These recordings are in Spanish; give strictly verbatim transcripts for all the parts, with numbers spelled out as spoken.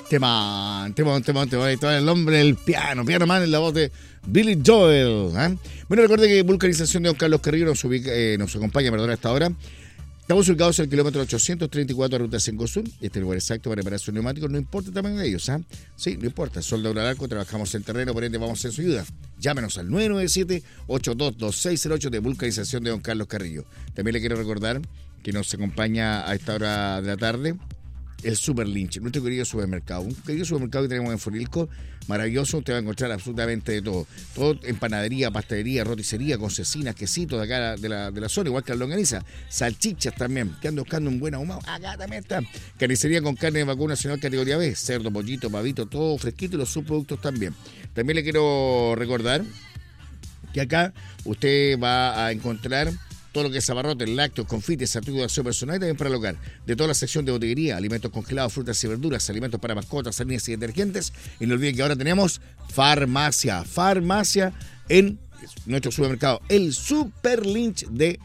Temón, temón, temón, temón. Ahí está el hombre del piano, Piano Man en la voz de Billy Joel. ¿eh? Bueno, recuerde que Vulcanización de Don Carlos Carrillo nos, ubica, eh, nos acompaña, perdón, a esta hora. Estamos ubicados en el kilómetro ochocientos treinta y cuatro, ruta cinco Sur. Este es el lugar exacto para reparar sus neumáticos, no importa el tamaño de ellos. ¿eh? Sí, no importa. Soldadura al arco, trabajamos en terreno, por ende vamos en su ayuda. Llámenos al nueve nueve siete, ocho dos dos seis cero ocho de Vulcanización de Don Carlos Carrillo. También le quiero recordar que nos acompaña a esta hora de la tarde el Super Lynch, nuestro querido supermercado. Un querido supermercado que tenemos en Forilco, maravilloso. Usted va a encontrar absolutamente de todo. Todo en panadería, pastelería, roticería, con cecinas, quesitos de acá de la, de la zona, igual que la longaniza. Salchichas también, que ando buscando un buen ahumado. Acá también está. Carnicería con carne de vacuno nacional categoría B. Cerdo, pollito, pavito, todo fresquito y los subproductos también. También le quiero recordar que acá usted va a encontrar todo lo que es abarrotes, lácteos, confites, artículos de aseo personal y también para el hogar. De toda la sección de botillería, alimentos congelados, frutas y verduras, alimentos para mascotas, harinas y detergentes. Y no olviden que ahora tenemos farmacia. Farmacia en nuestro supermercado, el Super Lynch de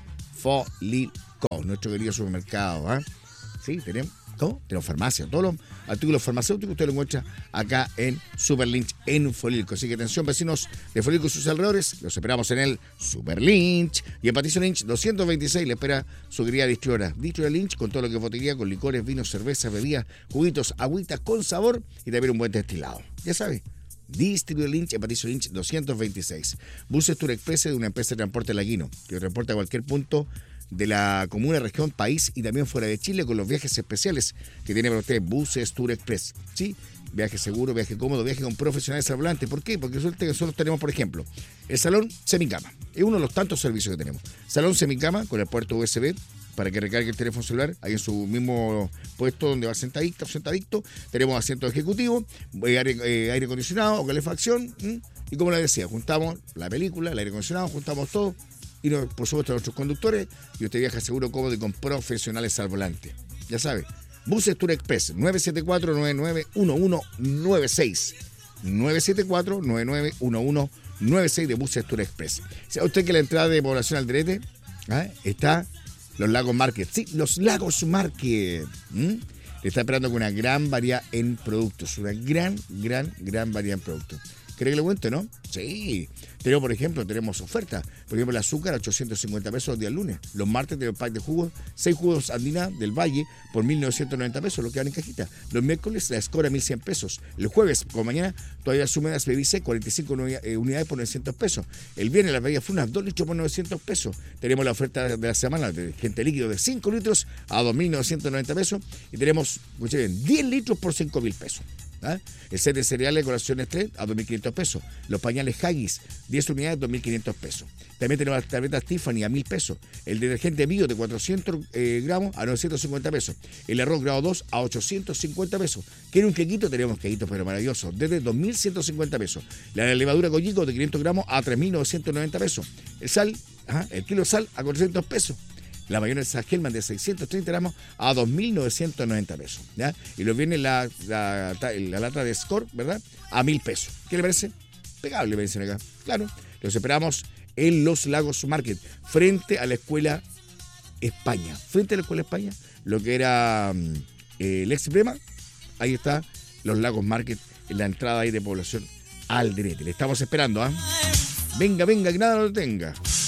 Forilco. Nuestro querido supermercado. ¿eh? Sí, tenemos. ¿Cómo? Tenemos farmacia, todos los artículos farmacéuticos usted lo encuentra acá en Super Lynch en Forilco. Así que atención, vecinos de Forilco y sus alrededores, los esperamos en el Super Lynch. Y en Patricio Lynch doscientos veintiséis le espera su querida Distriora. Distriora Lynch con todo lo que es botillería, con licores, vinos, cervezas, bebidas, juguitos, agüitas con sabor y también un buen destilado. Ya sabe, Distribuidor Lynch en Patricio Lynch doscientos veintiséis. Buses Tour Express de una empresa de transporte laguino que transporta a cualquier punto de la comuna, región, país y también fuera de Chile con los viajes especiales que tiene para usted Buses Tour Express. ¿Sí? Viaje seguro, viaje cómodo, viaje con profesionales al volante. ¿Por qué? Porque resulta que nosotros tenemos, por ejemplo, el salón semicama. Es uno de los tantos servicios que tenemos. Salón semicama con el puerto U S B para que recargue el teléfono celular ahí en su mismo puesto donde va sentadito, sentadito. Tenemos asiento ejecutivo, aire, eh, aire acondicionado o calefacción. ¿m? Y como les decía, juntamos la película, el aire acondicionado, juntamos todo. Y no, por supuesto a nuestros conductores, y usted viaja seguro, cómodo y con profesionales al volante. Ya sabe, Buses Tour Express, nueve siete cuatro, nueve nueve uno uno nueve seis. nueve siete cuatro, nueve nueve uno uno nueve seis de Buses Tour Express. ¿Sabe usted que la entrada de Población Alderete ¿eh? está los Lagos Market? Sí, los Lagos Market. ¿Mm? Le está esperando con una gran variedad en productos, una gran, gran, gran variedad en productos. ¿Cree que le cuente, no? Sí. Tenemos, por ejemplo, tenemos ofertas. Por ejemplo, el azúcar a ochocientos cincuenta pesos los días lunes. Los martes tenemos pack de jugos, seis jugos andina del Valle por mil novecientos noventa pesos, lo que van en cajita. Los miércoles la escora mil cien pesos. El jueves, como mañana, todavía húmedas B B C, cuarenta y cinco unidades por novecientos pesos. El viernes las bebidas frunas, dos litros por novecientos pesos. Tenemos la oferta de la semana de gente líquido de cinco litros a dos mil novecientos noventa pesos. Y tenemos, escuchen bien, diez litros por cinco mil pesos. ¿Ah? El set de cereales Colación Nestlé a dos mil quinientos pesos. Los pañales Haggis, diez unidades, dos mil quinientos pesos. También tenemos las tabletas Tiffany a mil pesos. El detergente Bio de cuatrocientos eh, gramos a novecientos cincuenta pesos. El arroz grado dos a ochocientos cincuenta pesos. ¿Quiere un quequito? Tenemos quequitos pero maravillosos, desde dos mil ciento cincuenta pesos. La levadura Coyico de quinientos gramos a tres mil novecientos noventa pesos. El sal, ajá, el kilo de sal a cuatrocientos pesos. La mayonesa Hellman de seiscientos treinta gramos a dos mil novecientos noventa pesos. ¿ya? Y los viene la, la, la lata de Score, ¿verdad? A mil pesos. ¿Qué le parece? Pegable, me dicen acá. Claro, los esperamos en Los Lagos Market, frente a la Escuela España. Frente a la Escuela España, lo que era eh, el ex Brema, ahí está Los Lagos Market, en la entrada ahí de Población Alderete. Le estamos esperando, ¿ah? ¿eh? Venga, venga, que nada lo tenga.